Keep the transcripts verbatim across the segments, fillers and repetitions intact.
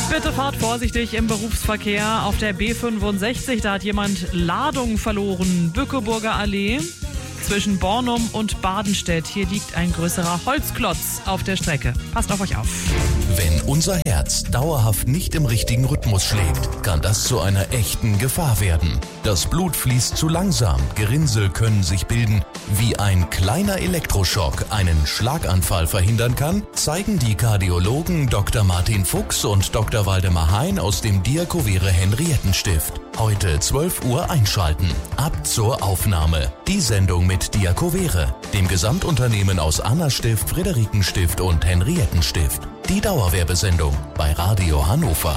Bitte fahrt vorsichtig im Berufsverkehr auf der B fünfundsechzig. Da hat jemand Ladung verloren. Bückeburger Allee zwischen Bornum und Badenstedt. Hier liegt ein größerer Holzklotz auf der Strecke. Passt auf euch auf. Wenn unser Herz dauerhaft nicht im richtigen Rhythmus schlägt, kann das zu einer echten Gefahr werden. Das Blut fließt zu langsam, Gerinnsel können sich bilden. Wie ein kleiner Elektroschock einen Schlaganfall verhindern kann, zeigen die Kardiologen Doktor Martin Fuchs und Doktor Waldemar Hein aus dem Diakovere Henriettenstift. Heute zwölf Uhr einschalten. Ab zur Aufnahme. Die Sendung mit Diakovere, dem Gesamtunternehmen aus Anna-Stift, Friederikenstift und Henriettenstift. Die Dauerwerbesendung bei Radio Hannover.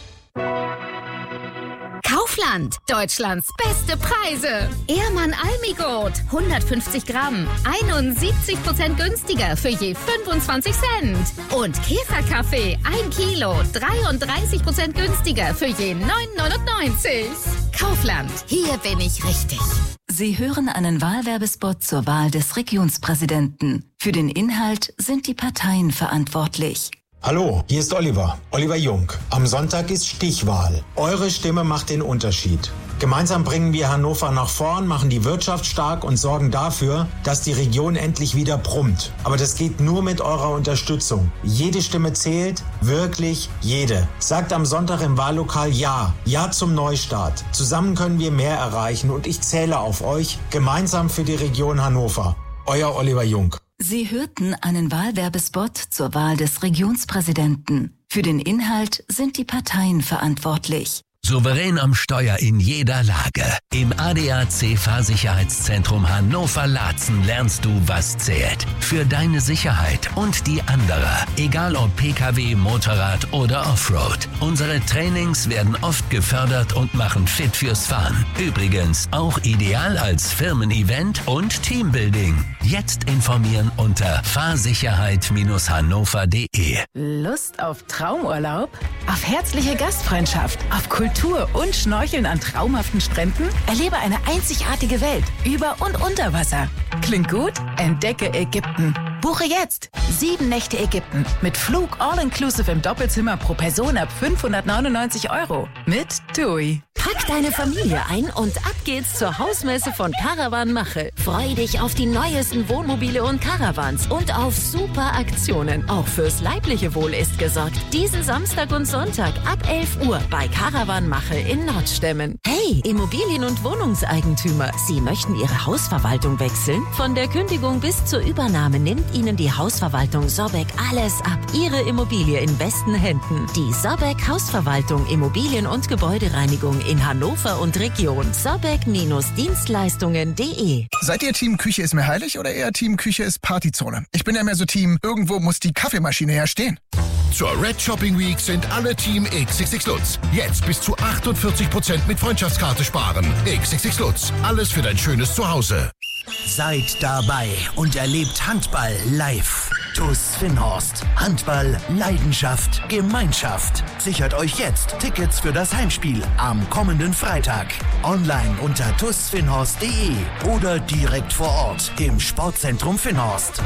Kaufland, Deutschlands beste Preise. Ehrmann Almigurt, hundertfünfzig Gramm, einundsiebzig Prozent günstiger für je fünfundzwanzig Cent. Und Käferkaffee, ein Kilo, dreiunddreißig Prozent günstiger für je neun neunundneunzig. Kaufland, hier bin ich richtig. Sie hören einen Wahlwerbespot zur Wahl des Regionspräsidenten. Für den Inhalt sind die Parteien verantwortlich. Hallo, hier ist Oliver, Oliver Jung. Am Sonntag ist Stichwahl. Eure Stimme macht den Unterschied. Gemeinsam bringen wir Hannover nach vorn, machen die Wirtschaft stark und sorgen dafür, dass die Region endlich wieder brummt. Aber das geht nur mit eurer Unterstützung. Jede Stimme zählt, wirklich jede. Sagt am Sonntag im Wahllokal Ja. Ja zum Neustart. Zusammen können wir mehr erreichen und ich zähle auf euch, gemeinsam für die Region Hannover. Euer Oliver Jung. Sie hörten einen Wahlwerbespot zur Wahl des Regionspräsidenten. Für den Inhalt sind die Parteien verantwortlich. Souverän am Steuer in jeder Lage. Im A D A C-Fahrsicherheitszentrum Hannover-Laatzen lernst du, was zählt. Für deine Sicherheit und die anderer. Egal ob P K W, Motorrad oder Offroad. Unsere Trainings werden oft gefördert und machen fit fürs Fahren. Übrigens auch ideal als Firmen-Event und Teambuilding. Jetzt informieren unter fahrsicherheit hannover punkt de. Lust auf Traumurlaub? Auf herzliche Gastfreundschaft? Auf Kultur und Schnorcheln an traumhaften Stränden? Erlebe eine einzigartige Welt über und unter Wasser. Klingt gut? Entdecke Ägypten. Buche jetzt sieben Nächte Ägypten mit Flug all-inclusive im Doppelzimmer pro Person ab fünfhundertneunundneunzig Euro mit TUI. Pack deine Familie ein und ab geht's zur Hausmesse von Caravan Mache. Freu dich auf die neuesten Wohnmobile und Caravans und auf super Aktionen. Auch fürs leibliche Wohl ist gesorgt. Diesen Samstag und Sonntag ab elf Uhr bei Caravan Mache in Nordstemmen. Hey, Immobilien- und Wohnungseigentümer, Sie möchten Ihre Hausverwaltung wechseln? Von der Kündigung bis zur Übernahme nimmt Ihnen die Hausverwaltung Sobek alles ab. Ihre Immobilie in besten Händen. Die Sobek Hausverwaltung, Immobilien- und Gebäudereinigung in Hannover und Region. sobek Dienstleistungen punkt de. Seid ihr Team Küche ist mir heilig oder eher Team Küche ist Partyzone? Ich bin ja mehr so Team, irgendwo muss die Kaffeemaschine ja stehen. Zur Red Shopping Week sind alle Team X X X Lutz. Jetzt bis zu achtundvierzig Prozent mit Freundschaftskarte sparen. X X X Lutz. Alles für dein schönes Zuhause. Seid dabei und erlebt Handball live. TuS Finnhorst. Handball, Leidenschaft, Gemeinschaft. Sichert euch jetzt Tickets für das Heimspiel am kommenden Freitag. Online unter tuss finnhorst punkt de oder direkt vor Ort im Sportzentrum Finnhorst.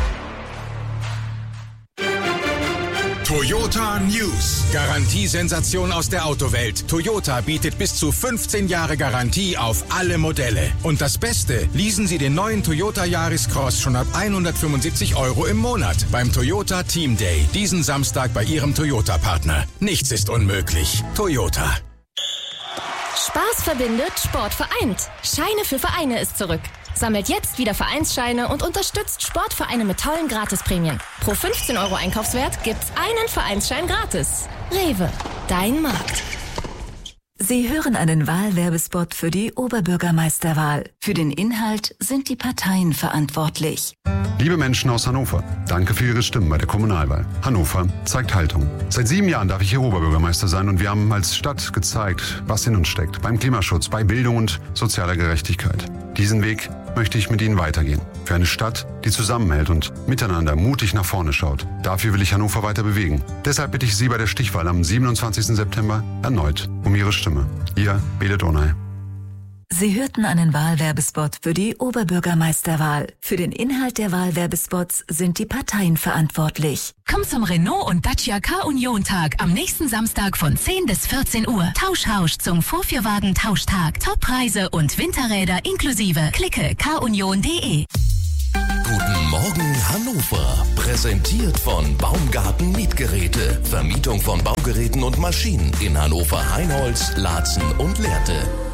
Toyota News. Garantiesensation aus der Autowelt. Toyota bietet bis zu fünfzehn Jahre Garantie auf alle Modelle. Und das Beste, leasen Sie den neuen Toyota Yaris Cross schon ab hundertfünfundsiebzig Euro im Monat beim Toyota Team Day. Diesen Samstag bei Ihrem Toyota-Partner. Nichts ist unmöglich. Toyota. Spaß verbindet, Sport vereint. Scheine für Vereine ist zurück. Sammelt jetzt wieder Vereinsscheine und unterstützt Sportvereine mit tollen Gratisprämien. Pro fünfzehn Euro Einkaufswert gibt's einen Vereinsschein gratis. Rewe, dein Markt. Sie hören einen Wahlwerbespot für die Oberbürgermeisterwahl. Für den Inhalt sind die Parteien verantwortlich. Liebe Menschen aus Hannover, danke für Ihre Stimmen bei der Kommunalwahl. Hannover zeigt Haltung. Seit sieben Jahren darf ich hier Oberbürgermeister sein und wir haben als Stadt gezeigt, was in uns steckt. Beim Klimaschutz, bei Bildung und sozialer Gerechtigkeit. Diesen Weg möchte ich mit Ihnen weitergehen. Für eine Stadt, die zusammenhält und miteinander mutig nach vorne schaut. Dafür will ich Hannover weiter bewegen. Deshalb bitte ich Sie bei der Stichwahl am siebenundzwanzigsten September erneut um Ihre Stimme. Ihr Belet Onay. Sie hörten einen Wahlwerbespot für die Oberbürgermeisterwahl. Für den Inhalt der Wahlwerbespots sind die Parteien verantwortlich. Komm zum Renault und Dacia K-Union-Tag am nächsten Samstag von zehn bis vierzehn Uhr. Tauschhausch zum Vorführwagen-Tauschtag. Toppreise und Winterräder inklusive. Klicke k union punkt de. Guten Morgen Hannover. Präsentiert von Baumgarten Mietgeräte. Vermietung von Baugeräten und Maschinen in Hannover, Heinholz, Laatzen und Lehrte.